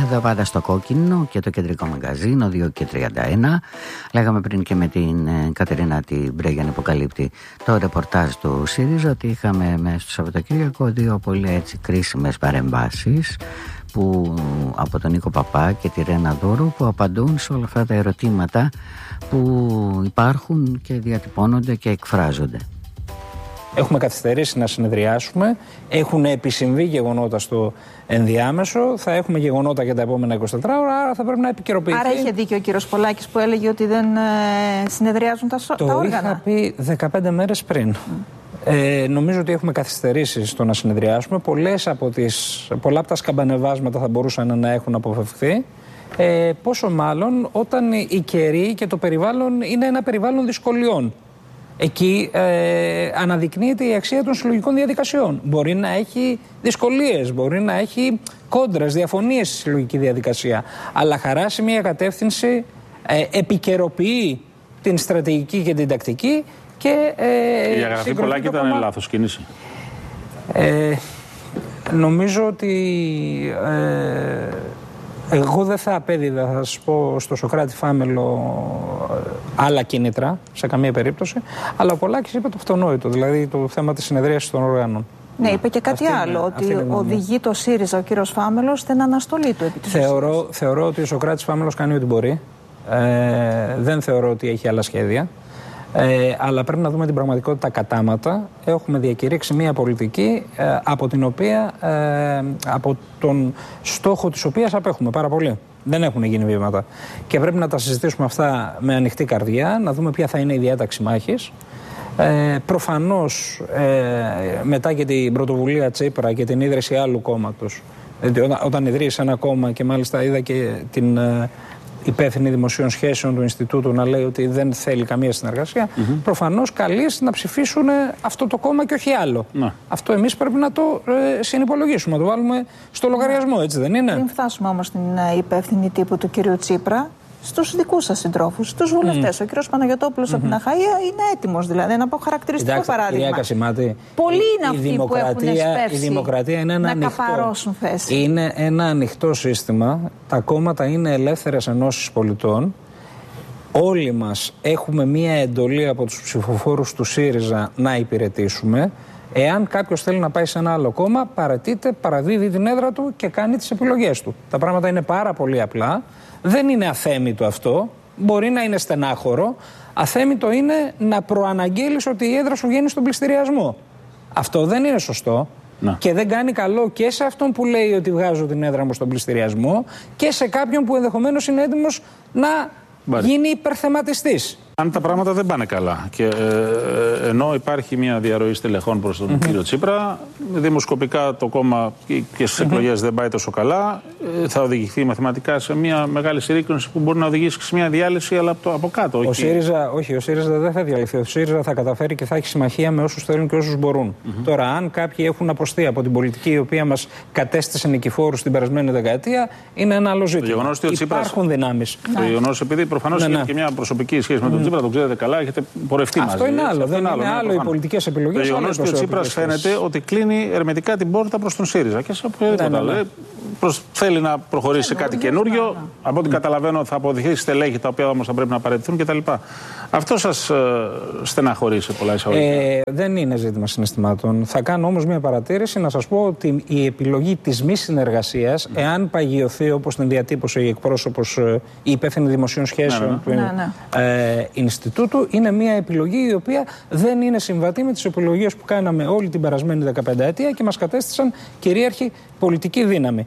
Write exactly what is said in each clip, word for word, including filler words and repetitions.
εδώ πάντα στο Κόκκινο και το κεντρικό μαγκαζίνο δύο και τριάντα ένα. Λέγαμε πριν και με την ε, Κατερίνα την Μπρέγιαν υποκαλύπτει το ρεπορτάζ του ΣΥΡΙΖΑ ότι είχαμε μέσα στο Σαββατοκύριακο δύο πολύ έτσι κρίσιμες παρεμβάσεις που, από τον Νίκο Παπά και τη Ρένα Δούρου, που απαντούν σε όλα αυτά τα ερωτήματα που υπάρχουν και διατυπώνονται και εκφράζονται. Έχουμε καθυστερήσει να συνεδριάσουμε. Έχουν επισυμβεί γεγονότα στο ενδιάμεσο. Θα έχουμε γεγονότα για τα επόμενα είκοσι τέσσερις ώρα, άρα θα πρέπει να επικαιροποιηθεί. Άρα είχε δίκιο ο κύριος Πολάκης που έλεγε ότι δεν ε, συνεδριάζουν τα, το τα όργανα. Το είχα πει δεκαπέντε μέρες πριν. Mm. Ε, νομίζω ότι έχουμε καθυστερήσει στο να συνεδριάσουμε. Πολλές από τις, πολλά από τα σκαμπανεβάσματα θα μπορούσαν να έχουν αποφευχθεί. Ε, πόσο μάλλον όταν η καιρή και το περιβάλλον είναι ένα περιβάλλον δυσκολιών. Εκεί ε, αναδεικνύεται η αξία των συλλογικών διαδικασιών. Μπορεί να έχει δυσκολίες, μπορεί να έχει κόντρες, διαφωνίες στη συλλογική διαδικασία. Αλλά χαράσει μια κατεύθυνση, ε, επικαιροποιεί την στρατηγική και την τακτική και. Ε, η διαγραφή Πολάκη ήταν κόμμα... λάθος κίνηση. Ε, νομίζω ότι. Ε, Εγώ δεν θα απέδιδα, θα σας πω, στο Σωκράτη Φάμελο άλλα κίνητρα, σε καμία περίπτωση. Αλλά ο Πολάκης είπε το αυτονόητο, δηλαδή το θέμα της συνεδρίασης των οργάνων. Ναι, είπε και κάτι αυτή άλλο, είναι, ότι οδηγεί το ΣΥΡΙΖΑ ο κύριος Φάμελος στην αναστολή του επί της θεωρώ, θεωρώ ότι ο Σωκράτης Φάμελος κάνει ό,τι μπορεί. Ε, δεν θεωρώ ότι έχει άλλα σχέδια. Ε, αλλά πρέπει να δούμε την πραγματικότητα κατάματα. Έχουμε διακηρύξει μια πολιτική ε, από την οποία, ε, από τον στόχο της οποίας απέχουμε πάρα πολύ. Δεν έχουν γίνει βήματα. Και πρέπει να τα συζητήσουμε αυτά με ανοιχτή καρδιά, να δούμε ποια θα είναι η διάταξη μάχης. Ε, προφανώς ε, μετά και την πρωτοβουλία Τσίπρα και την ίδρυση άλλου κόμματος, δηλαδή όταν, όταν ιδρύσει ένα κόμμα, και μάλιστα είδα και την ε, υπεύθυνη δημοσίων σχέσεων του Ινστιτούτου να λέει ότι δεν θέλει καμία συνεργασία, mm-hmm. προφανώς καλείς να ψηφίσουν αυτό το κόμμα και όχι άλλο. Mm. Αυτό εμείς πρέπει να το ε, συνυπολογίσουμε, να το βάλουμε στο λογαριασμό, έτσι δεν είναι? Πριν φτάσουμε όμως στην υπεύθυνη τύπου του κυρίου Τσίπρα, στους δικούς σας συντρόφους, στους βουλευτές. Mm. Ο κύριος Παναγιωτόπουλος mm-hmm. από την Αχαΐα είναι έτοιμος, δηλαδή, να πω χαρακτηριστικό Κοιτάξτε, παράδειγμα. Κασιμάτη, πολλοί είναι η, αυτοί η που έχουν σπεύσει η δημοκρατία είναι ένα να ανοιχτό, καπαρώσουν θέση. Είναι ένα ανοιχτό σύστημα. Τα κόμματα είναι ελεύθερες ενώσεις πολιτών. Όλοι μας έχουμε μία εντολή από τους ψηφοφόρους του ΣΥΡΙΖΑ να υπηρετήσουμε. Εάν κάποιος θέλει να πάει σε ένα άλλο κόμμα, παρατείται, παραδίδει την έδρα του και κάνει τις επιλογές του. Τα πράγματα είναι πάρα πολύ απλά. Δεν είναι αθέμητο αυτό. Μπορεί να είναι στενάχωρο. Αθέμητο είναι να προαναγγείλεις ότι η έδρα σου βγαίνει στον πληστηριασμό. Αυτό δεν είναι σωστό. Να. Και δεν κάνει καλό και σε αυτόν που λέει ότι βγάζω την έδρα μου στον πληστηριασμό και σε κάποιον που ενδεχομένως είναι έτοιμος να Μπάρι. γίνει υπερθεματιστής. Αν τα πράγματα δεν πάνε καλά και ε, ενώ υπάρχει μια διαρροή στελεχών προς τον mm-hmm. κύριο Τσίπρα, δημοσκοπικά το κόμμα και στις mm-hmm. εκλογές δεν πάει τόσο καλά, ε, θα οδηγηθεί μαθηματικά σε μια μεγάλη συρρήκνωση που μπορεί να οδηγήσει σε μια διάλυση, αλλά από, το, από κάτω. Ο ΣΥΡΙΖΑ, όχι, ο ΣΥΡΙΖΑ δεν θα διαλυθεί. Ο ΣΥΡΙΖΑ θα καταφέρει και θα έχει συμμαχία με όσους θέλουν και όσους μπορούν. Mm-hmm. Τώρα, αν κάποιοι έχουν αποστεί από την πολιτική η οποία μας κατέστησε νικηφόρους την περασμένη δεκαετία, είναι ένα άλλο ζήτημα. Υπάρχουν δυνάμεις. Το γεγονός, επειδή προφανώς έχει και μια προσωπική σχέση με τον Τσίπρα, το ξέρετε καλά, έχετε πορευτεί μαζί. Αυτό είναι άλλο. Δεν είναι άλλο, είναι άλλο οι πολιτικές επιλογές. Το γεγονός ότι ο Τσίπρας φαίνεται ότι κλείνει ερμητικά την πόρτα προς τον ΣΥΡΙΖΑ και σε οποιοδήποτε άλλο. Θέλει να προχωρήσει σε κάτι καινούριο. Από ό,τι καταλαβαίνω θα αποδειχθεί στελέχη τα οποία όμως θα πρέπει να παραιτηθούν κτλ. Αυτό σας στεναχωρεί σε πολλά εισαγωγικά? Ε, δεν είναι ζήτημα συναισθημάτων. Θα κάνω όμως μια παρατήρηση να σας πω ότι η επιλογή της μη συνεργασίας, mm. εάν παγιωθεί όπως την διατύπωσε η εκπρόσωπος, η υπεύθυνη δημοσίων σχέσεων ναι, ναι, ναι. του ναι, ναι. Ε, Ινστιτούτου, είναι μια επιλογή η οποία δεν είναι συμβατή με τις επιλογές που κάναμε όλη την περασμένη δεκαπενταετία και μας κατέστησαν κυρίαρχη πολιτική δύναμη.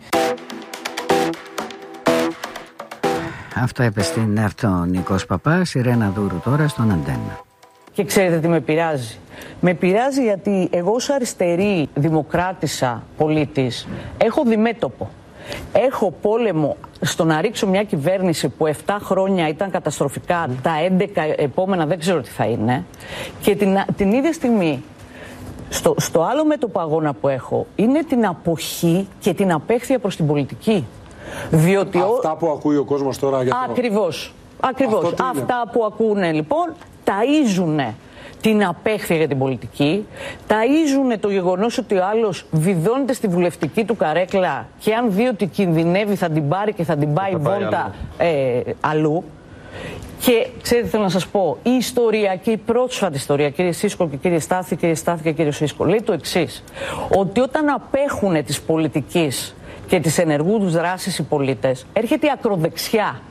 Αυτό είπε στην ΕΡΤ ο Νίκος Παπάς, η Ρένα Δούρου τώρα στον Αντένα. Και ξέρετε τι με πειράζει? Με πειράζει γιατί εγώ ως αριστερή δημοκράτησα πολίτης έχω διμέτωπο. Έχω πόλεμο στο να ρίξω μια κυβέρνηση που επτά χρόνια ήταν καταστροφικά, mm. τα έντεκα επόμενα δεν ξέρω τι θα είναι, και την, την ίδια στιγμή στο, στο άλλο μέτωπο αγώνα που έχω είναι την αποχή και την απέχθεια προς την πολιτική. Διότι αυτά ο... που ακούει ο κόσμος τώρα για το... Ακριβώς, ακριβώς. Αυτά που ακούνε λοιπόν ταΐζουνε την απέχθεια για την πολιτική, ταΐζουν το γεγονός ότι ο άλλος βιδώνεται στη βουλευτική του καρέκλα και αν δει ότι κινδυνεύει θα την πάρει και θα την πάει βόλτα ε, αλλού. Και ξέρετε, θέλω να σας πω, η ιστορία και η πρόσφατη ιστορία, κύριε Σίσκο και κύριε Στάθη, κύριε Στάθη και κύριε Σίσκο, λέει το εξής, ότι όταν απέχουν της πολιτικής και της ενεργού τους δράσης οι πολίτες, έρχεται η ακροδεξιά.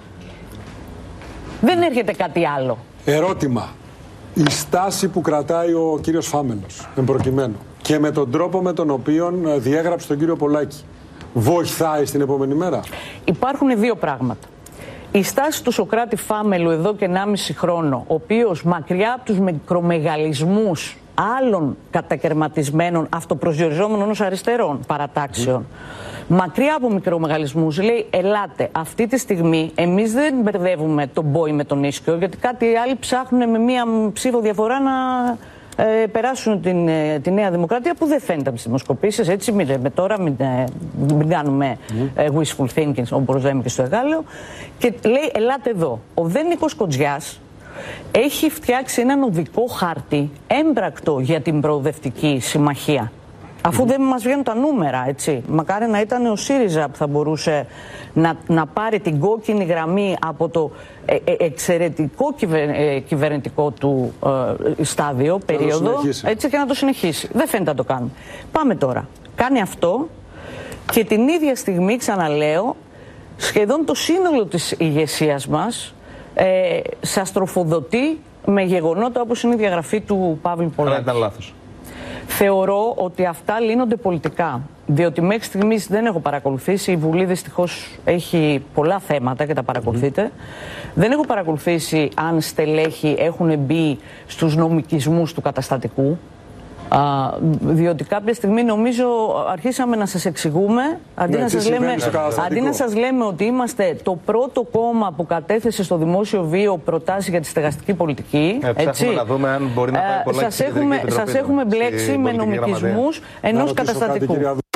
Δεν έρχεται κάτι άλλο. Ερώτημα. Η στάση που κρατάει ο κύριος Φάμελος, εν προκειμένου, και με τον τρόπο με τον οποίο διέγραψε τον κύριο Πολάκη, βοηθάει στην επόμενη μέρα? Υπάρχουν δύο πράγματα. Η στάση του Σωκράτη Φάμελου εδώ και ενάμιση χρόνο, ο οποίος μακριά από τους μικρομεγαλισμούς άλλων κατακαιρματισμένων αυτοπροσδιοριζόμενων ως αριστερών παρατάξεων, mm. μακριά από μικρομεγαλισμούς, λέει ελάτε, αυτή τη στιγμή εμείς δεν μπερδεύουμε τον Μπόι με τον Ίσκιο, γιατί κάτι άλλοι ψάχνουν με μία ψήφο διαφορά να ε, περάσουν την, ε, τη Νέα Δημοκρατία, που δεν φαίνεται από τις δημοσκοπήσεις, έτσι μην, με τώρα μην, ε, μην κάνουμε mm. ε, wishful thinking όπως λέμε και στο Εγάλεο, και λέει ελάτε εδώ. Ο Δε Νίκος Κοντζιάς έχει φτιάξει έναν οδικό χάρτη έμπρακτο για την προοδευτική συμμαχία. Αφού mm. δεν μας βγαίνουν τα νούμερα, έτσι. Μακάρι να ήταν ο ΣΥΡΙΖΑ που θα μπορούσε να, να πάρει την κόκκινη γραμμή από το ε, ε, εξαιρετικό κυβερ, ε, κυβερνητικό του ε, στάδιο, θα περίοδο, έτσι, και να το συνεχίσει. Δεν φαίνεται να το κάνουμε. Πάμε τώρα. Κάνει αυτό και την ίδια στιγμή, ξαναλέω, σχεδόν το σύνολο της ηγεσίας μας ε, σας τροφοδοτεί με γεγονότα όπως είναι η διαγραφή του Παύλου Πολάκη. Ήταν λάθος. Θεωρώ ότι αυτά λύνονται πολιτικά, διότι μέχρι στιγμής δεν έχω παρακολουθήσει, η Βουλή δυστυχώς έχει πολλά θέματα και τα παρακολουθείτε, mm. δεν έχω παρακολουθήσει αν στελέχη έχουν μπει στους νομικισμούς του καταστατικού, α, διότι κάποια στιγμή νομίζω αρχίσαμε να σας εξηγούμε, αντί, ναι, να, σας λέμε, αντί να σας λέμε ότι είμαστε το πρώτο κόμμα που κατέθεσε στο δημόσιο βίο προτάσεις για τη στεγαστική πολιτική. Ε, έτσι, να δούμε αν μπορεί να πάει πολλά. Σας έχουμε, σας έχουμε μπλέξει με νομικισμούς ενός καταστατικού.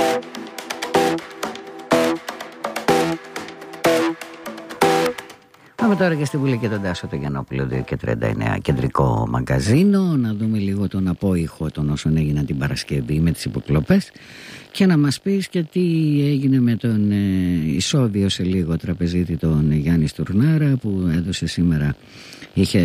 Πάμε τώρα και στη Βουλή και τον Τάσο το Γιαννόπουλο, δύο και τριάντα εννέα, κεντρικό μαγκαζίνο. Να δούμε λίγο τον απόϊχο των όσων έγιναν την Παρασκευή με τις υποκλοπές και να μας πεις και τι έγινε με τον ε, ισόβιο σε λίγο τραπεζίτη τον Γιάννη Στουρνάρα, που έδωσε σήμερα, είχε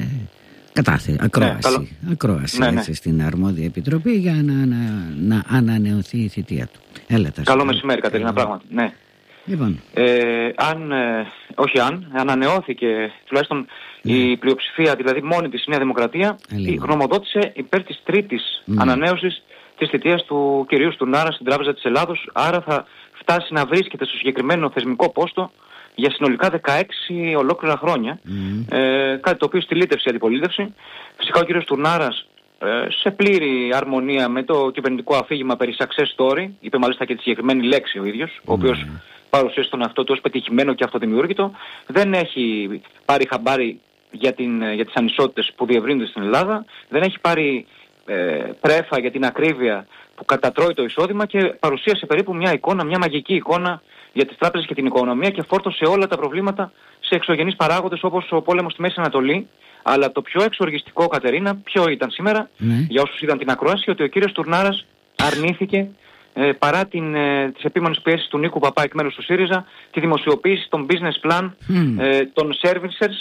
κατάθεση, ακρόαση, ναι, ακρόαση ναι, ναι. Έτσι, στην αρμόδια επιτροπή για να, να, να ανανεωθεί η θητεία του. Έλα, Καλό μεσημέρι, Κατερίνα, πράγματι. Ναι. Λοιπόν. Ε, αν, ε, όχι αν, ανανεώθηκε τουλάχιστον mm. η πλειοψηφία, δηλαδή μόνη της Νέα Δημοκρατία, η γνωμοδότησε υπέρ της τρίτης mm. ανανέωσης της θητείας του κυρίου Στουρνάρα στην Τράπεζα της Ελλάδος, άρα θα φτάσει να βρίσκεται στο συγκεκριμένο θεσμικό πόστο για συνολικά δεκαέξι ολόκληρα χρόνια, mm. ε, κάτι το οποίο στη λίτευση αντιπολίτευση. Φυσικά ο κύριος Στουρνάρας, ε, σε πλήρη αρμονία με το κυβερνητικό αφήγημα περί success story, είπε μάλιστα και τη συγκεκριμένη λέξη ο ίδιος, mm. ο οποίος παρουσίασε τον αυτό του ως πετυχημένο και αυτοδημιούργητο, δεν έχει πάρει χαμπάρι για, την, για τις ανισότητες που διευρύνονται στην Ελλάδα, δεν έχει πάρει ε, πρέφα για την ακρίβεια που κατατρώει το εισόδημα και παρουσίασε περίπου μια εικόνα, μια μαγική εικόνα για τις τράπεζες και την οικονομία και φόρτωσε όλα τα προβλήματα σε εξωγενείς παράγοντες όπως ο πόλεμος στη Μέση Ανατολή. Αλλά το πιο εξοργιστικό, Κατερίνα, ποιο ήταν σήμερα, mm. για όσους είδαν την ακρόαση, ότι ο κύριος Στουρνάρας αρνήθηκε, Ε, παρά την, ε, τις επίμονες πιέσεις του Νίκου Παπά εκ μέρους του ΣΥΡΙΖΑ, τη δημοσιοποίηση των business plan mm. ε, των servicers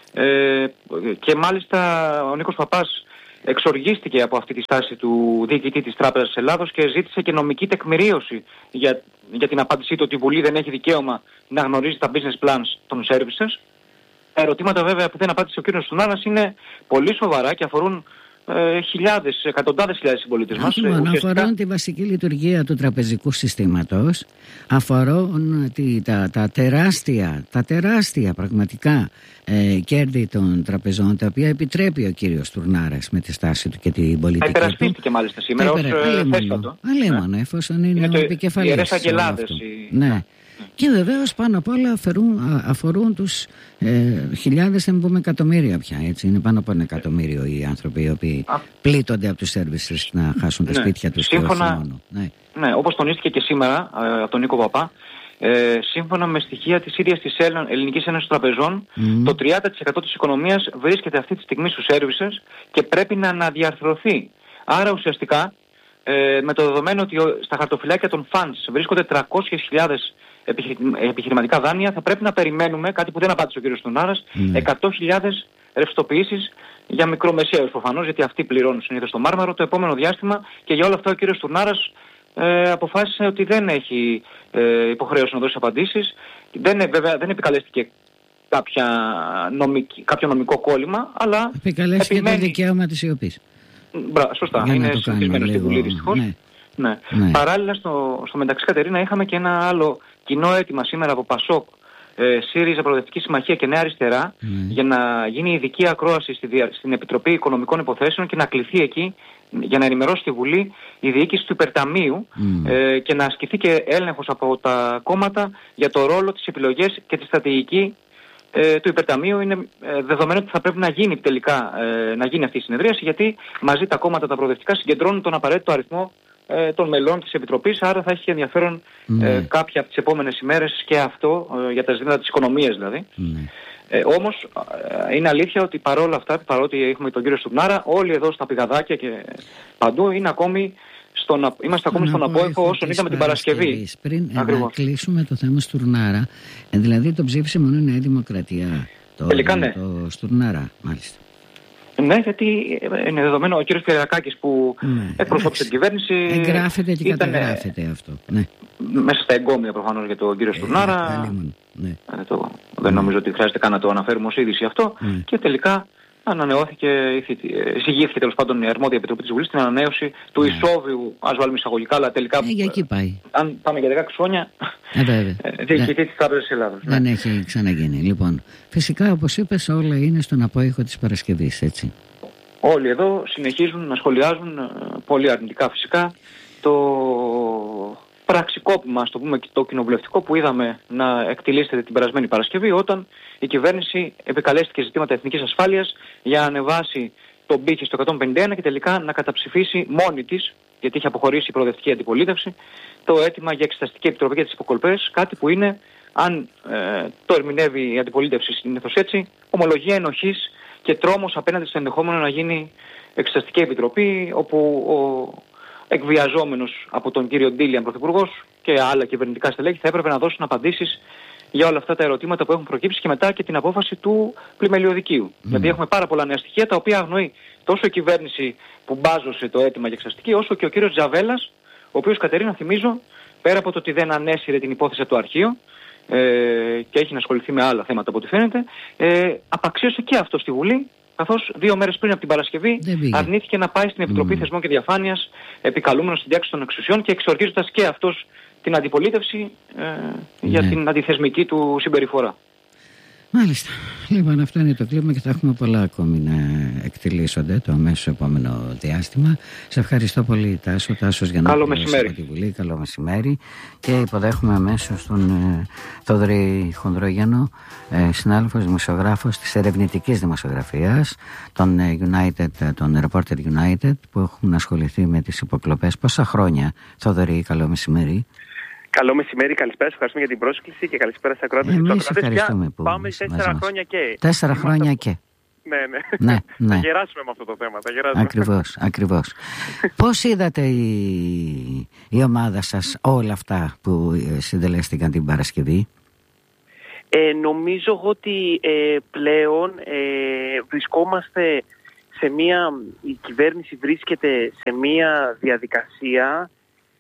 ε, και μάλιστα ο Νίκος Παπάς εξοργίστηκε από αυτή τη στάση του διοικητή της Τράπεζας της Ελλάδος και ζήτησε και νομική τεκμηρίωση για, για την απάντησή του ότι η Βουλή δεν έχει δικαίωμα να γνωρίζει τα business plans των servicers. Τα ερωτήματα βέβαια που δεν απάντησε ο κ. Στουρνάρας είναι πολύ σοβαρά και αφορούν Ε, χιλιάδες, εκατοντάδες χιλιάδες συμπολίτες μας. Λοιπόν, ουσιαστικά αφορούν τη βασική λειτουργία του τραπεζικού συστήματος, αφορούν τη, τα, τα τεράστια, τα τεράστια πραγματικά ε, κέρδη των τραπεζών, τα οποία επιτρέπει ο κύριος Στουρνάρας με τη στάση του και την πολιτική του. Υπερασπίστηκε μάλιστα σήμερα ως θέσπατο. Αλίμονο, ναι, εφόσον είναι, είναι ο επικεφαλής. Οι αγγελάδες. Οι... Ναι. Και βεβαίως πάνω απ' όλα αφορούν, αφορούν τους ε, χιλιάδες, δεν πούμε εκατομμύρια πια, έτσι. Είναι πάνω από ένα εκατομμύριο οι άνθρωποι οι οποίοι Α. πλήττονται από τους services να χάσουν τα ναι. σπίτια τους. Σύμφωνα, και όχι μόνο. Ναι. ναι, όπως τονίστηκε και σήμερα ε, από τον Νίκο Παπά, Ε, σύμφωνα με στοιχεία της ίδιας της Ελληνικής Ένωσης Τραπεζών, mm. το τριάντα τοις εκατό της οικονομίας βρίσκεται αυτή τη στιγμή στους services και πρέπει να αναδιαρθρωθεί. Άρα ουσιαστικά, ε, με το δεδομένο ότι στα χαρτοφυλάκια των funds βρίσκονται τριακόσιες χιλιάδες επιχειρηματικά δάνεια, θα πρέπει να περιμένουμε, κάτι που δεν απάντησε ο κ. Στουρνάρας, mm. εκατό χιλιάδες ρευστοποιήσεις για μικρομεσαίους προφανώς, γιατί αυτοί πληρώνουν συνήθως το μάρμαρο το επόμενο διάστημα, και για όλα αυτά ο κ. Στουρνάρας ε, αποφάσισε ότι δεν έχει ε, υποχρέωση να δώσει απαντήσεις. Δεν, βέβαια δεν επικαλέστηκε κάποια νομική, κάποιο νομικό κόλλημα, αλλά επικαλέστηκε επιμένει... το δικαίωμα της σιωπής. Μπρα, σωστά, για είναι συνηθισμένο στη Βουλή δυστυχώς. Ναι. Ναι. Ναι. Παράλληλα στο, στο μεταξύ, Κατερίνα, είχαμε και ένα άλλο κοινό αίτημα σήμερα από Πασόκ, ε, ΣΥΡΙΖΑ, Προοδευτική Συμμαχία και Νέα Αριστερά, mm. για να γίνει ειδική ακρόαση στη, στην Επιτροπή Οικονομικών Υποθέσεων και να κληθεί εκεί για να ενημερώσει τη Βουλή η διοίκηση του υπερταμείου mm. ε, και να ασκηθεί και έλεγχος από τα κόμματα για το ρόλο, τις επιλογές και τη στρατηγική ε, του υπερταμείου. Είναι ε, δεδομένο ότι θα πρέπει να γίνει τελικά ε, να γίνει αυτή η συνεδρίαση, γιατί μαζί τα κόμματα τα προοδευτικά συγκεντρώνουν τον απαραίτητο αριθμό των μελών της Επιτροπής, άρα θα έχει ενδιαφέρον mm. ε, κάποια από τις επόμενες ημέρες και αυτό, ε, για τα ζητήματα της οικονομίας δηλαδή. Mm. Ε, όμως ε, είναι αλήθεια ότι παρόλα αυτά, παρότι έχουμε τον κύριο Στουρνάρα, όλοι εδώ στα πηγαδάκια και παντού είναι ακόμη στον, είμαστε ακόμη στον απόϊχο όσον είδαμε την Παρασκευή. Πριν ε, να κλείσουμε το θέμα Στουρνάρα, ε, δηλαδή το ψήφισε μόνο η Νέα Δημοκρατία, το, Τελικά, ναι. το Στουρνάρα μάλιστα. Ναι, γιατί είναι δεδομένο ο κύριος Κυριακάκης που ναι, εκπροσώπησε την κυβέρνηση. Εγγράφεται και ήταν, καταγράφεται αυτό. Ναι. Μέσα στα εγκόμια προφανώς για τον κύριο Στουρνάρα. Ε, ναι. ε, το, δεν ναι. νομίζω ότι χρειάζεται καν να το αναφέρουμε ως είδηση αυτό. Ναι. Και τελικά ανανεώθηκε, εισηγήθηκε τέλος πάντων η αρμόδια επιτροπή της Βουλής στην ανανέωση του ναι. ισόβιου, ας βάλουμε εισαγωγικά, αλλά τελικά. Ε, για εκεί πάει. Αν πάμε για δεκαέξι χρόνια, ε, διοικητή της Τράπεζας της Ελλάδας. Δεν ναι. έχει ξαναγίνει. Λοιπόν, φυσικά όπως είπες, όλα είναι στον απόϊχο της Παρασκευής, έτσι. Όλοι εδώ συνεχίζουν να σχολιάζουν, πολύ αρνητικά φυσικά, το πραξικόπημα, ας το πούμε, το κοινοβουλευτικό που είδαμε να εκτελήσεται την περασμένη Παρασκευή, όταν η κυβέρνηση επικαλέστηκε ζητήματα εθνικής ασφάλειας για να ανεβάσει τον πύχη στο εκατόν πενήντα ένα και τελικά να καταψηφίσει μόνη της, γιατί είχε αποχωρήσει η προοδευτική αντιπολίτευση, το αίτημα για εξεταστική επιτροπή για τις υποκολπές, κάτι που είναι, αν ε, το ερμηνεύει η αντιπολίτευση συνήθως έτσι, ομολογία ενοχής και τρόμος απέναντι στο ενδεχόμενο να γίνει εξεταστική επιτροπή, όπου ο εκβιαζόμενος από τον κύριο Ντίλιαν πρωθυπουργός και άλλα κυβερνητικά στελέχη θα έπρεπε να δώσουν απαντήσεις για όλα αυτά τα ερωτήματα που έχουν προκύψει και μετά και την απόφαση του πλημελιωδικίου. Mm. Δηλαδή έχουμε πάρα πολλά νέα στοιχεία τα οποία αγνοεί τόσο η κυβέρνηση που μπάζωσε το αίτημα για εξεταστική, όσο και ο κύριος Τζαβέλας, ο οποίος, Κατερίνα, θυμίζω, πέρα από το ότι δεν ανέσυρε την υπόθεση από το αρχείο ε, και έχει να ασχοληθεί με άλλα θέματα από ό,τι φαίνεται, ε, απαξίωσε και αυτό στη Βουλή, καθώς δύο μέρες πριν από την Παρασκευή αρνήθηκε να πάει στην Επιτροπή mm. Θεσμών και Διαφάνειας, επικαλούμενος στην διάξη των εξουσιών και εξοργίζοντας και αυτός την αντιπολίτευση ε, για ναι. την αντιθεσμική του συμπεριφορά. Μάλιστα. Λοιπόν, αυτό είναι το κλίμα και θα έχουμε πολλά ακόμη να εκτελήσονται το αμέσως επόμενο διάστημα. Σε ευχαριστώ πολύ, Τάσο. Τάσος για να Καλό μεσημέρι. Τη Βουλή. Καλό μεσημέρι. Και υποδέχομαι αμέσως τον ε, Θοδωρή Χονδρόγιανο, ε, συνάδελφος δημοσιογράφος της ερευνητικής δημοσιογραφίας, τον ε, United, τον Reporter United, που έχουν ασχοληθεί με τις υποκλοπές. Πόσα χρόνια, Θοδωρή, καλό μεσημέρι. Καλό μεσημέρι, καλησπέρα. Σας ευχαριστούμε για την πρόσκληση και καλησπέρα στις ακροάτες. Εμείς ευχαριστούμε που πάμε τέσσερα χρόνια και. Τέσσερα χρόνια και. Ναι, ναι. ναι, ναι. Θα γεράσουμε με αυτό το θέμα. Θα γεράσουμε. Ακριβώς, ακριβώς. Πώς είδατε η, η ομάδα σας όλα αυτά που συντελέστηκαν την Παρασκευή? Ε, νομίζω ότι ε, πλέον ε, βρισκόμαστε σε μία, η κυβέρνηση βρίσκεται σε μία διαδικασία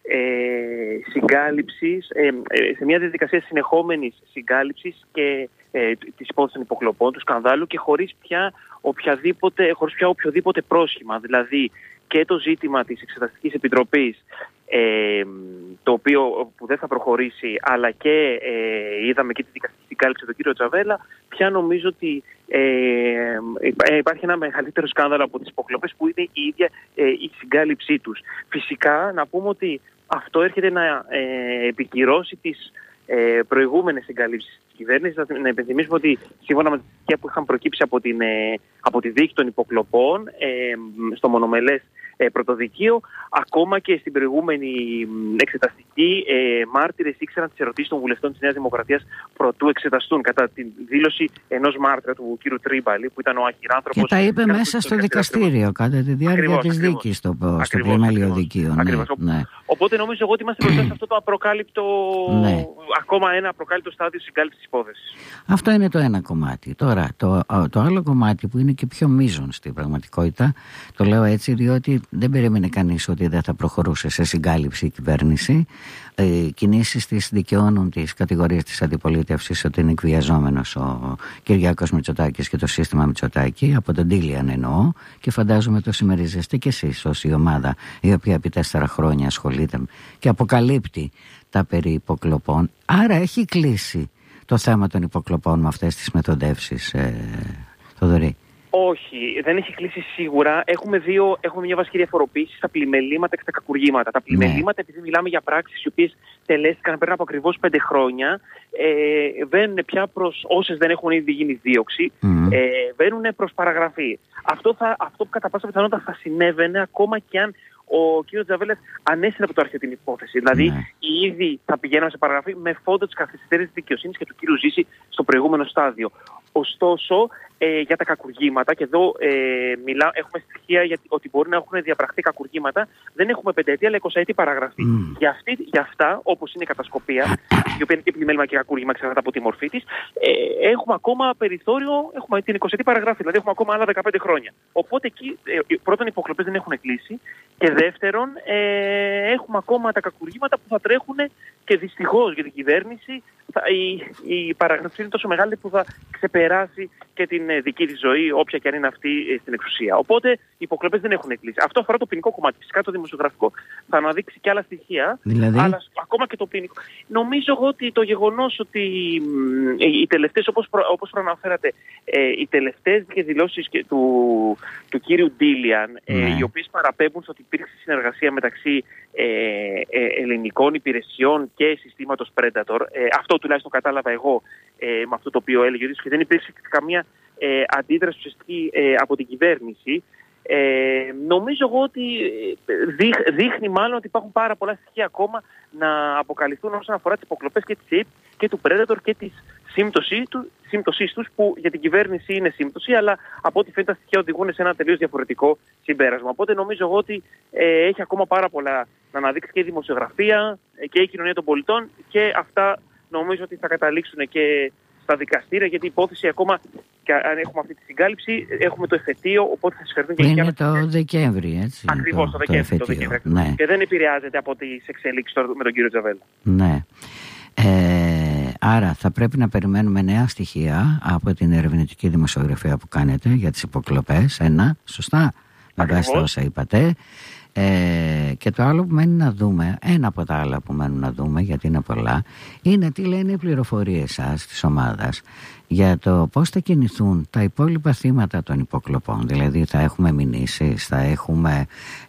Ε, συγκάλυψης, ε, ε, σε μια διαδικασία συνεχόμενης συγκάλυψης και ε, της υπόθεσης των υποκλοπών, του σκανδάλου, και χωρίς πια οποιαδήποτε, χωρίς πια οποιοδήποτε πρόσχημα. Δηλαδή και το ζήτημα της Εξεταστικής Επιτροπής, ε, το οποίο που δεν θα προχωρήσει, αλλά και ε, είδαμε και τη δικαστική συγκάλυψη του κύριο Τζαβέλα, πια νομίζω ότι ε, ε, υπάρχει ένα μεγαλύτερο σκάνδαλο από τις υποκλοπές, που είναι η ίδια ε, η συγκάλυψή τους. Φυσικά να πούμε ότι αυτό έρχεται να ε, επικυρώσει τις ε, προηγούμενες συγκαλύψεις της κυβέρνησης. Να υπενθυμίσουμε ότι σύμφωνα με τα στοιχεία που είχαν προκύψει από, την, ε, από τη δίκη των υποκλοπών, ε, στο μονομελές ε, πρωτοδικείο. Ακόμα και στην προηγούμενη εξεταστική, ε, μάρτυρες ήξεραν τις ερωτήσεις των βουλευτών της Νέας Δημοκρατίας προτού εξεταστούν, κατά τη δήλωση ενός μάρτυρα του κ. Τρίμπαλη, που ήταν ο αχυράνθρωπος. Και τα είπε μέσα στο δικαστήριο, κατά τη διάρκεια της δίκης, στο, στο πλημέλιο δικείο. Ναι, ναι. Οπότε νομίζω εγώ ότι είμαστε μπροστά σε αυτό το απροκάλυπτο, ναι. ακόμα ένα απροκάλυπτο στάδιο συγκάλυψης της υπόθεσης. Αυτό είναι το ένα κομμάτι. Τώρα, το, το άλλο κομμάτι που είναι και πιο μείζον στην πραγματικότητα, το λέω έτσι διότι δεν περίμενε κανείς ότι δεν θα προχωρούσε σε συγκάλυψη η κυβέρνηση. Οι κινήσεις της δικαιώνουν τις κατηγορίες της αντιπολίτευσης ότι είναι εκβιαζόμενος ο Κυριάκος Μητσοτάκης και το σύστημα Μητσοτάκη, από τον Τίλιαν εννοώ, και φαντάζομαι το συμμερίζεστε κι εσείς ως η ομάδα η οποία επί τέσσερα χρόνια ασχολείται και αποκαλύπτει τα περί υποκλοπών. Άρα έχει κλείσει το θέμα των υποκλοπών με αυτές τις μεθοδεύσεις, ε, Θοδωρή? Όχι, δεν έχει κλείσει σίγουρα. Έχουμε, δύο, έχουμε μια βασική διαφοροποίηση στα πλημελήματα και στα κακουργήματα. Τα πλημελήματα, ναι. επειδή μιλάμε για πράξεις οι οποίες τελέστηκαν πριν από ακριβώς πέντε χρόνια, ε, βαίνουν πια προς όσες δεν έχουν ήδη γίνει δίωξη, mm. ε, βαίνουν προς παραγραφή. Αυτό, θα, αυτό που κατά πάσα πιθανότητα θα συνέβαινε ακόμα και αν ο κ. Τζαβέλας ανέσυρε από το αρχείο την υπόθεση. Δηλαδή, ναι. ήδη θα πηγαίναμε σε παραγραφή με φόντο της καθυστέρησης δικαιοσύνης και του κ. Ζήση στο προηγούμενο στάδιο. Ωστόσο, ε, για τα κακουργήματα, και εδώ ε, μιλά, έχουμε στοιχεία για ότι μπορεί να έχουν διαπραχθεί κακουργήματα, δεν έχουμε πενταετή αλλά εικοσαετή παραγραφή. Mm. Για, αυτή, για αυτά, όπως είναι η κατασκοπία, η οποία είναι και πλημέλημα και κακούργημα, εξαρτάται από τη μορφή της, ε, έχουμε ακόμα περιθώριο, έχουμε την εικοσαετή παραγραφή, δηλαδή έχουμε ακόμα άλλα δεκαπέντε χρόνια. Οπότε εκεί, ε, πρώτον, οι υποκλοπές δεν έχουν κλείσει, και δεύτερον, ε, έχουμε ακόμα τα κακουργήματα που θα τρέχουν, και δυστυχώς για την κυβέρνηση θα, η, η παραγραφή είναι τόσο μεγάλη που θα ξεπεράσει και την ε, δική της ζωή, όποια και αν είναι αυτή ε, στην εξουσία. Οπότε οι υποκλοπές δεν έχουν κλείσει. Αυτό αφορά το ποινικό κομμάτι. Φυσικά το δημοσιογραφικό θα αναδείξει και άλλα στοιχεία, δηλαδή, αλλά ακόμα και το ποινικό. Νομίζω εγώ ότι το γεγονός ότι ε, οι τελευταίες, όπως, προ, όπως προαναφέρατε, ε, οι τελευταίες δηλώσεις του, του κύριου Ντίλιαν, ε, ναι. οι οποίες παραπέμπουν στο ότι υπήρξε συνεργασία μεταξύ ε, ε, ελληνικών υπηρεσιών και συστήματος Predator, ε, αυτό τουλάχιστον κατάλαβα εγώ ε, με αυτό το οποίο έλεγε, ότι δεν υπήρξε καμία ε, αντίδραση ουσιαστική ε, από την κυβέρνηση. Ε, νομίζω εγώ ότι δείχ, δείχνει μάλλον ότι υπάρχουν πάρα πολλά στοιχεία ακόμα να αποκαλυφθούν όσον αφορά τις υποκλοπές και της ΕΕΠ και του Predator και της σύμπτωσής τους, που για την κυβέρνηση είναι σύμπτωση, αλλά από ό,τι φαίνεται τα στοιχεία οδηγούν σε ένα τελείως διαφορετικό συμπέρασμα. Οπότε νομίζω εγώ ότι ε, έχει ακόμα πάρα πολλά να αναδείξει και η δημοσιογραφία ε, και η κοινωνία των πολιτών, και αυτά νομίζω ότι θα καταλήξουν και στα δικαστήρια, γιατί η υπόθεση ακόμα, και αν έχουμε αυτή τη συγκάλυψη, έχουμε το εφετείο, οπότε θα συγχαρθούν και είναι το Δεκέμβρη, έτσι. Ακριβώς το, το Δεκέμβρη. Το Δεκέμβρη ναι. Και δεν επηρεάζεται από τις εξελίξεις με τον κύριο Τζαβέλα. Ναι. Ε, άρα θα πρέπει να περιμένουμε νέα στοιχεία από την ερευνητική δημοσιογραφία που κάνετε για τις υποκλοπές. Ένα, σωστά, με βάση τα όσα είπατε. Ε, και το άλλο που μένει να δούμε, ένα από τα άλλα που μένουν να δούμε, γιατί είναι πολλά, είναι τι λένε οι πληροφορίες σας της ομάδας για το πώς θα κινηθούν τα υπόλοιπα θύματα των υποκλοπών. Δηλαδή θα έχουμε μηνύσεις, θα έχουμε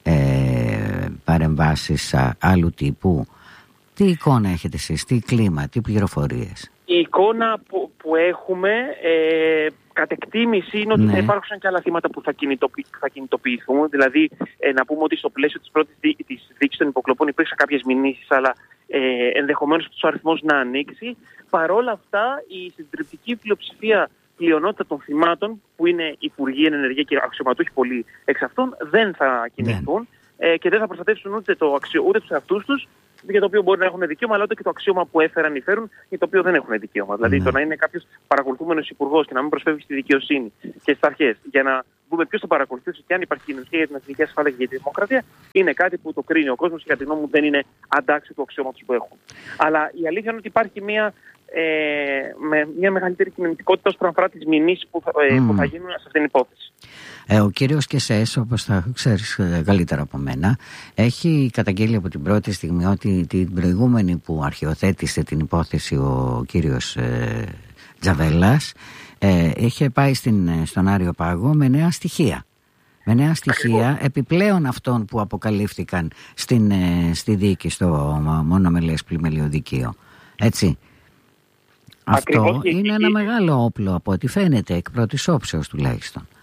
ε, παρεμβάσεις άλλου τύπου. Τι εικόνα έχετε εσείς, τι κλίμα, τι πληροφορίες? Η εικόνα που, που έχουμε ε, κατ' εκτίμηση είναι ότι ναι. θα υπάρξουν και άλλα θύματα που θα, κινητοποιη, θα κινητοποιηθούν. Δηλαδή ε, να πούμε ότι στο πλαίσιο της πρώτης δί, της δίκης των υποκλοπών υπήρξαν κάποιες μηνύσεις, αλλά ε, ενδεχομένως ο αριθμός να ανοίξει. Παρ' όλα αυτά, η συντριπτική πλειοψηφία πλειονότητα των θυμάτων, που είναι υπουργοί, ενεργεία και αξιωματούχοι πολλοί εξ αυτών, δεν θα κινηθούν ναι. ε, και δεν θα προστατεύσουν ούτε, το αξιο, ούτε τους εαυτούς τους, για το οποίο μπορεί να έχουν δικαίωμα, αλλά ούτε και το αξίωμα που έφεραν ή φέρουν, για το οποίο δεν έχουν δικαίωμα. Δηλαδή, ναι. το να είναι κάποιος παρακολουθούμενος υπουργός και να μην προσφεύγει στη δικαιοσύνη και στις αρχές, για να δούμε ποιος τον παρακολουθήσει και αν υπάρχει κοινωνική για την εθνική ασφάλεια και για τη δημοκρατία, είναι κάτι που το κρίνει ο κόσμος και κατά τη γνώμη μου δεν είναι αντάξιο του αξιώματος που έχουν. Αλλά η αλήθεια είναι ότι υπάρχει μια, ε, με μια μεγαλύτερη κοινωνικότητα ως προς αφορά τις μηνύσεις που, ε, mm. που θα γίνουν σε αυτήν την υπόθεση. Ε, ο κύριος Κεσές, όπως θα ξέρεις καλύτερα από μένα, έχει καταγγείλει από την πρώτη στιγμή ότι την προηγούμενη που αρχιοθέτησε την υπόθεση ο κύριος ε, Τζαβέλας ε, είχε πάει στην, στον Άριο Πάγο με νέα στοιχεία. Με νέα στοιχεία επιπλέον αυτών που αποκαλύφθηκαν στην, ε, στη δίκη, στο μονομελές πλημελιωδικείο. Έτσι. Αυτό Ακριβώς, είναι και... ένα μεγάλο όπλο από ό,τι φαίνεται, εκ πρώτης όψεως τουλάχιστον.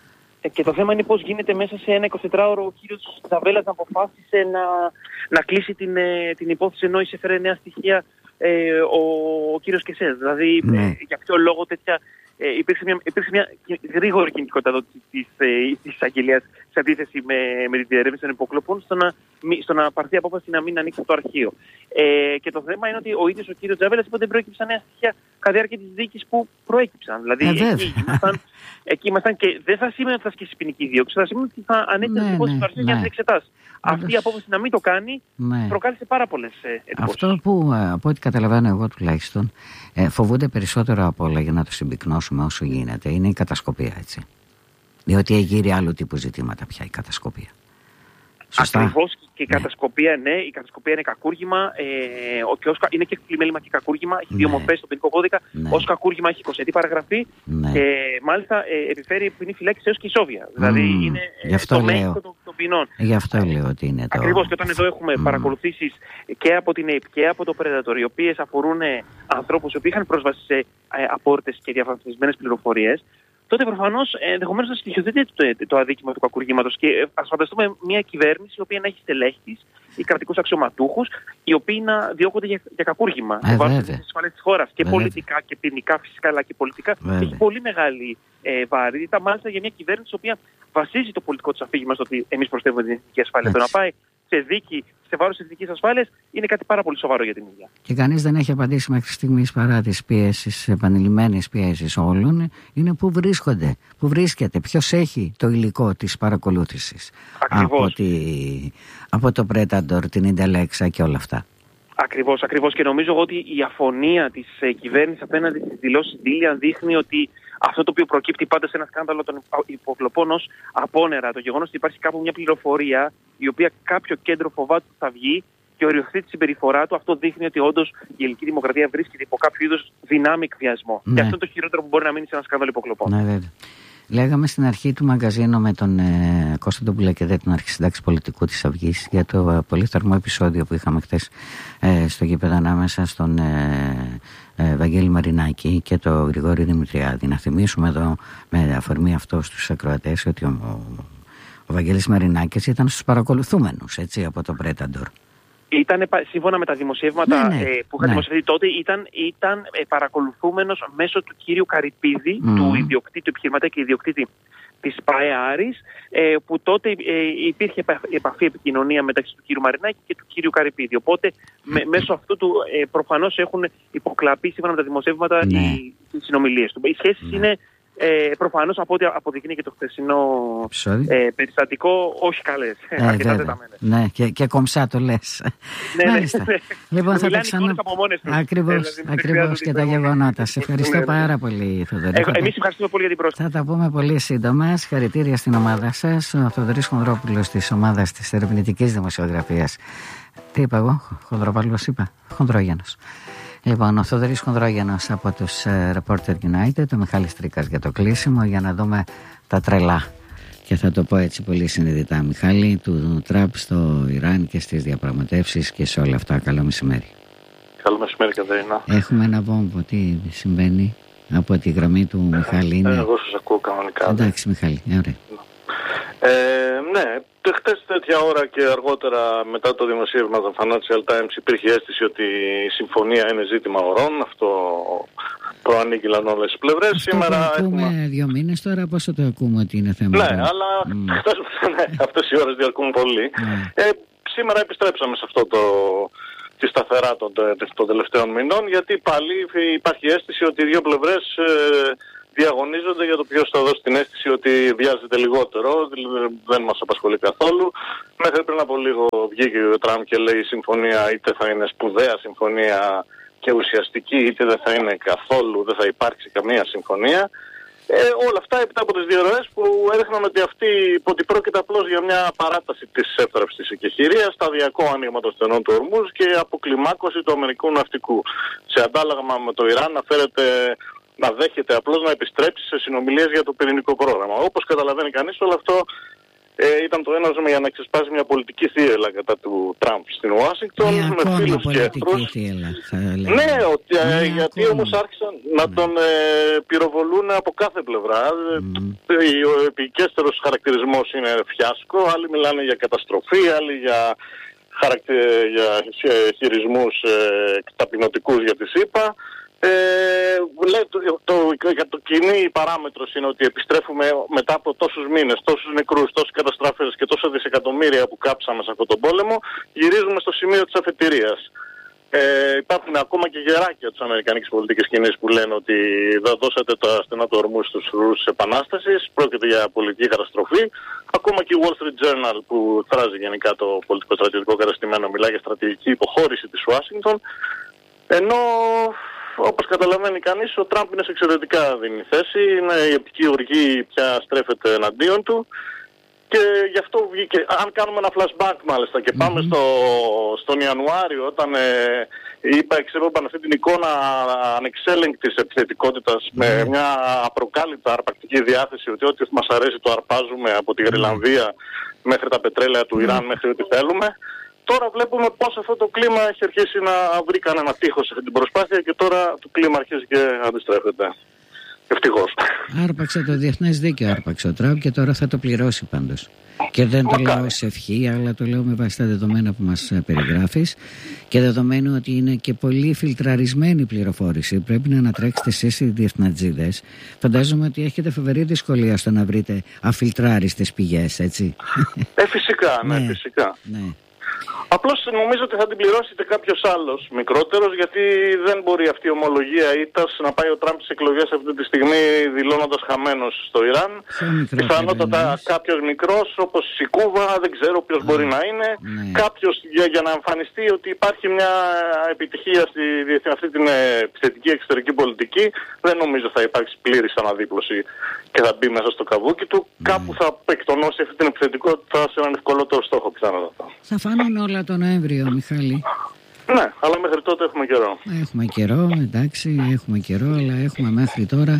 Και το θέμα είναι πώς γίνεται μέσα σε ένα εικοσιτετράωρο ο κύριος Τζαβέλας να αποφάσισε να, να κλείσει την, την υπόθεση, ενώ εισέφερε νέα στοιχεία ε, ο, ο κύριος Κεσές. Δηλαδή, ναι. ε, για ποιο λόγο τέτοια. Ε, υπήρξε, μια, υπήρξε μια γρήγορη κινητικότητα της εισαγγελίας σε αντίθεση με, με τη διερεύνηση των υποκλοπών στο να, στο να πάρθει απόφαση να μην ανοίξει το αρχείο. Ε, και το θέμα είναι ότι ο ίδιος ο κύριος Τζαβέλας είπε ότι δεν προέκυψαν νέα στοιχεία κατά τη διάρκεια της δίκης που προέκυψαν. Δηλαδή ε, εκεί, ήμασταν, εκεί ήμασταν και δεν θα σημαίνει ότι θα ασκήσει ποινική δίωξη, θα σημαίνει ότι θα ανέτει τις υπόθεση του αρχείου για να την εξετάσει. Αυτή η απόφαση να μην το κάνει ναι. προκάλεσε πάρα πολλές εντυπώσεις. Αυτό που από ό,τι καταλαβαίνω εγώ τουλάχιστον ε, φοβούνται περισσότερο από όλα, για να το συμπυκνώσουμε όσο γίνεται, είναι η κατασκοπία, έτσι. Διότι εγείρει άλλου τύπου ζητήματα πια η κατασκοπία. Σωστά. Ακριβώς, και η κατασκοπία, ναι, η κατασκοπία είναι κακούργημα, ε, και ως, είναι και πλημέλημα και κακούργημα, έχει δύο ναι. μορφές στον ποινικό κώδικα. Ναι. Ως κακούργημα έχει εικοσιετή παραγραφή ναι. και μάλιστα ε, επιφέρει ποινή φυλάκιση έως και ισόβια. Mm. Δηλαδή είναι ε, το μέγιστο των, των ποινών. Γι' αυτό λέω ότι είναι το. Ακριβώς, και όταν εδώ έχουμε mm. παρακολουθήσεις και από την ΕΕΠ και από το Predator, οι οποίες αφορούν ε, ανθρώπους οι οποίοι είχαν πρόσβαση σε ε, απόρριτες και διαφανισμένες πληροφορίες, τότε προφανώς ενδεχομένως να στοιχειοθετεί το, το αδίκημα του κακουργήματος. Και ας φανταστούμε μια κυβέρνηση η οποία να έχει στελέχη της ή κρατικούς αξιωματούχους, οι οποίοι να διώκονται για, για κακούργημα. Ε, βάσει της ασφάλειας της χώρας. Και βέβαια. Πολιτικά και ποινικά φυσικά, αλλά και πολιτικά. Βέβαια. Έχει πολύ μεγάλη ε, βαρύτητα, μάλιστα για μια κυβέρνηση η οποία βασίζει το πολιτικό της αφήγημα στο ότι εμείς προσθέτουμε την εθνική ασφάλεια. Το να πάει σε δίκη, σε βάρος της εθνικής ασφάλειας, είναι κάτι πάρα πολύ σοβαρό για την ίδια. Και κανείς δεν έχει απαντήσει μέχρι στιγμής, παρά τις πιέσεις, επανειλημμένες πιέσεις όλων, είναι πού βρίσκονται, πού βρίσκεται, ποιος έχει το υλικό της παρακολούθησης από, τη, από το Predator, την Ιντελέξα και όλα αυτά. Ακριβώς, ακριβώς. Και νομίζω ότι η αφωνία της ε, κυβέρνησης απέναντι στις δηλώσεις Ντίλιαν δείχνει ότι αυτό το οποίο προκύπτει πάντα σε ένα σκάνδαλο των υποκλοπών ως απόνερα, το γεγονός ότι υπάρχει κάπου μια πληροφορία η οποία κάποιο κέντρο φοβάται ότι θα βγει και οριοθεί τη συμπεριφορά του, αυτό δείχνει ότι όντως η ελληνική δημοκρατία βρίσκεται υπό κάποιο είδος δυνάμει εκβιασμό. Ναι. Και αυτό είναι το χειρότερο που μπορεί να μείνει σε ένα σκάνδαλο υποκλοπών. Ναι, βέβαια. Λέγαμε στην αρχή του μαγκαζίνου με τον ε, Κώστα τον Πουλακεδέ, τον αρχισυντάξη πολιτικού της Αυγής, για το ε, πολύ θερμό επεισόδιο που είχαμε χθες ε, στο γήπεδο ανάμεσα στον ε, ε, Βαγγέλη Μαρινάκη και τον Γρηγόρη Δημητριάδη. Να θυμίσουμε εδώ με αφορμή αυτό στους ακροατές ότι ο, ο, ο Βαγγέλης Μαρινάκης ήταν στους παρακολουθούμενους, έτσι, από το Predator. Ήταν, σύμφωνα με τα δημοσιεύματα ναι, ναι, ε, που είχαν ναι. δημοσιευθεί τότε, ήταν, ήταν ε, παρακολουθούμενος μέσω του κύριου Καρυπίδη, mm. του ιδιοκτήτη, του επιχειρηματία και ιδιοκτήτη της ΠΑΕ Άρης, ε, που τότε ε, υπήρχε επαφή, επικοινωνία μεταξύ του κύριου Μαρινάκη και του κύριου Καρυπίδη. Οπότε με, μέσω αυτού του ε, προφανώς έχουν υποκλαπεί, σύμφωνα με τα δημοσιεύματα, ναι. οι, οι συνομιλίες του. Οι σχέσεις ναι. είναι Ε, προφανώς από ό,τι αποδεικνύει και το χθεσινό ε, περιστατικό, όχι καλές. Ε, αρκετά τεταμένες. Ναι, και, και κομψά το λες. Ναι, ναι, ναι. Λοιπόν, θα τα ξανα... Ακριβώς, ε, ακριβώς και τα γεγονότα. Σε ευχαριστώ πάρα πολύ, Θοδωρή. Ε, εμείς ευχαριστούμε πολύ για την πρόσκληση. Θα τα πούμε πολύ σύντομα. Συγχαρητήρια στην ομάδα σας. Ο Θοδωρής Χονδρόπουλος της ομάδας της ερευνητικής δημοσιογραφίας. Τι είπα εγώ, Χονδρόπουλος είπα, Χονδρόγιανος. Λοιπόν, ο Θοδωρής Χονδρόγιανος από τους uh, Reporter United, ο Μιχάλης Τρίκας για το κλείσιμο, για να δούμε τα τρελά. Και θα το πω έτσι πολύ συνειδητά, Μιχάλη, του Τραμπ στο Ιράν και στις διαπραγματεύσεις και σε όλα αυτά. Καλό μεσημέρι. Καλό μεσημέρι, Κατερίνα. Έχουμε ένα βόμβο. Τι συμβαίνει από τη γραμμή του ε, Μιχάλη? Είναι... Εγώ σας ακούω κανονικά. Εντάξει, Μιχάλη, ωραία. Ε, ναι, χτες τέτοια ώρα και αργότερα μετά το δημοσίευμα των Financial Times υπήρχε αίσθηση ότι η συμφωνία είναι ζήτημα ωρών. Αυτό προανήγγυλαν όλες τις πλευρές. Αυτό σήμερα το ακούμε έχουμε... δύο μήνες τώρα, πόσο το ακούμε ότι είναι θέμα? Ναι, αλλά mm. χτες, ναι, αυτές οι ώρες διαρκούν πολύ. Mm. Ε, σήμερα επιστρέψαμε σε αυτό το... τη σταθερά των, των τελευταίων μηνών, γιατί πάλι υπάρχει αίσθηση ότι οι δύο πλευρές ε, διαγωνίζονται για το ποιος θα δώσει την αίσθηση ότι βιάζεται λιγότερο, δεν μας απασχολεί καθόλου. Μέχρι πριν από λίγο βγήκε ο Τραμπ και λέει η συμφωνία είτε θα είναι σπουδαία συμφωνία και ουσιαστική, είτε δεν θα είναι καθόλου, δεν θα υπάρξει καμία συμφωνία. Ε, όλα αυτά έπειτα από τις διαρροές που έδειχναν ότι, αυτή, ότι πρόκειται απλώς για μια παράταση της εύθραυσης της εκεχηρίας, σταδιακό άνοιγμα των στενών του Ορμούζ και αποκλιμάκωση του αμερικού ναυτικού. Σε αντάλλαγμα με το Ιράν να φέρεται, να δέχεται απλώς να επιστρέψει σε συνομιλίες για το πυρηνικό πρόγραμμα. Όπως καταλαβαίνει κανείς, όλο αυτό Ε, ήταν το έναυσμα για να ξεσπάσει μια πολιτική θύελλα κατά του Τραμπ στην Ουάσιγκτον ε, με φίλους και εχθρούς. Ναι, ότι, ε, γιατί ακόμα. Όμως άρχισαν να ναι. τον ε, πυροβολούν από κάθε πλευρά. Mm. Ο επικέστερος χαρακτηρισμός είναι φιάσκο, άλλοι μιλάνε για καταστροφή, άλλοι για, χαρακτε... για χειρισμούς ε, ταπεινωτικούς για τη ΣΥΠΑ. Ε, λέει, το, το, για το κοινή παράμετρος είναι ότι επιστρέφουμε μετά από τόσους μήνες, τόσους νεκρούς, τόσες καταστράφες και τόσα δισεκατομμύρια που κάψαμε σε αυτόν τον πόλεμο, γυρίζουμε στο σημείο της αφετηρίας. Ε, υπάρχουν ακόμα και γεράκια της αμερικανικής πολιτικής σκηνής που λένε ότι θα δώσατε τα στενά του ορμού στους φρουρούς της Επανάστασης, πρόκειται για πολιτική καταστροφή. Ακόμα και η Wall Street Journal που εκφράζει γενικά το πολιτικό στρατιωτικό καταστημένο μιλάει για στρατηγική υποχώρηση της Ουάσιγκτον. Ενώ όπως καταλαβαίνει κανείς, ο Τραμπ είναι σε εξαιρετικά δίνει θέση, είναι η οπτική οργή πια στρέφεται εναντίον του και γι' αυτό βγήκε. Αν κάνουμε ένα flashback μάλιστα και πάμε mm-hmm. στο, στον Ιανουάριο, όταν ε, είπα, εξερόπαν αυτή την εικόνα ανεξέλεγκτης επιθετικότητας mm-hmm. με μια απροκάλυπτα αρπακτική διάθεση ότι ό,τι μας αρέσει το αρπάζουμε από τη Γρυλανδία μέχρι τα πετρέλαια του Ιράν mm-hmm. μέχρι ό,τι θέλουμε. Τώρα βλέπουμε πώς αυτό το κλίμα έχει αρχίσει να βρει κανένα τείχος σε αυτή την προσπάθεια και τώρα το κλίμα αρχίζει και αντιστρέφεται. Ευτυχώς. Άρπαξε το διεθνές δίκαιο, άρπαξε ο Τραμπ και τώρα θα το πληρώσει πάντως. Και δεν το Μακάρι. λέω ως ευχή, αλλά το λέω με βάση τα δεδομένα που μας περιγράφεις και δεδομένου ότι είναι και πολύ φιλτραρισμένη η πληροφόρηση. Πρέπει να ανατρέξετε εσείς οι διεθνατζίδες. Φαντάζομαι ότι έχετε φοβερή δυσκολία στο να βρείτε αφιλτράριστες πηγές, έτσι. Ε, φυσικά, ναι, ναι φυσικά. Ναι. Απλώς νομίζω ότι θα την πληρώσετε κάποιος άλλος μικρότερος, γιατί δεν μπορεί αυτή η ομολογία ήττας να πάει ο Τραμπ στις εκλογές αυτή τη στιγμή δηλώνοντας χαμένος στο Ιράν. Πιθανότατα κάποιος μικρός όπως η Κούβα, δεν ξέρω ποιος ah, μπορεί να είναι. Ναι. Κάποιος για, για να εμφανιστεί ότι υπάρχει μια επιτυχία στη αυτή την επιθετική εξωτερική πολιτική, δεν νομίζω θα υπάρξει πλήρης αναδίπλωση και θα μπει μέσα στο καβούκι του. Ναι. Κάπου θα εκτονώσει αυτή την επιθετικότητα σε έναν ευκολότερο στόχο πιθανότατα. Θα φάνουν όλα το Νοέμβριο, Μιχάλη. Ναι, αλλά μέχρι τότε έχουμε καιρό. Έχουμε καιρό, εντάξει, έχουμε καιρό, αλλά έχουμε μέχρι τώρα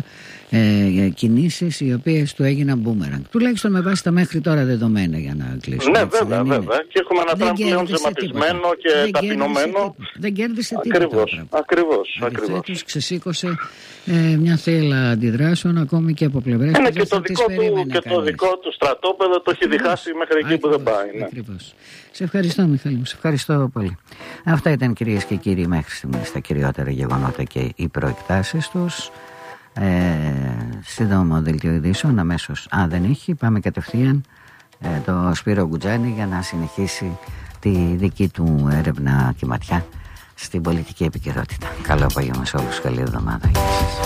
ε, κινήσεις οι οποίες του έγιναν μπούμεραγκ. Τουλάχιστον με βάση τα μέχρι τώρα δεδομένα για να κλείσουμε. Ναι, έτσι, βέβαια, βέβαια. Και έχουμε ένα Τραμπ πλέον ζεματισμένο και δεν ταπεινωμένο. Δεν κέρδισε τίποτα. Ακριβώς, ακριβώς. Αντιθέτως ξεσήκωσε ε, μια θύελλα αντιδράσεων ακόμη και από πλευρές που δεν και το δικό του και το δικό του στρατόπεδο το έχει διχάσει μέχρι εκεί που δεν πάει. Ναι. Ακριβώς. Σε ευχαριστώ, Μιχάλη μου, σε ευχαριστώ πολύ. Αυτά ήταν, κυρίες και κύριοι, μέχρι στιγμής τα κυριότερα γεγονότα και οι προεκτάσεις τους. Ε, σύντομο δελτίο ειδήσεων αμέσως. Αν δεν έχει, πάμε κατευθείαν ε, το Σπύρο Γκουτζάνη για να συνεχίσει τη δική του έρευνα και ματιά στην πολιτική επικαιρότητα. Καλό απόγευμα σε όλους, καλή εβδομάδα. Γεια σας.